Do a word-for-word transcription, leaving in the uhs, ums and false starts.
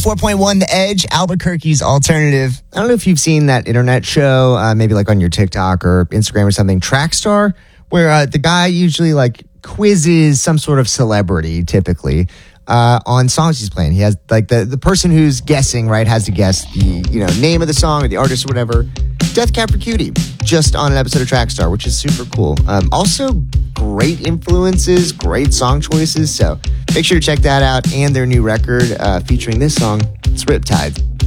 four point one The Edge, Albuquerque's alternative. I don't know if you've seen that internet show, uh, maybe like on your TikTok or Instagram or something, Trackstar, where uh, the guy usually like quizzes some sort of celebrity, typically, uh, on songs he's playing. He has like the, the person who's guessing, right, has to guess the you know name of the song or the artist or whatever. Death Cab for Cutie, just on an episode of Trackstar, which is super cool. Um, also, great influences, great song choices. So make sure to check that out and their new record uh, featuring this song, it's Riptide.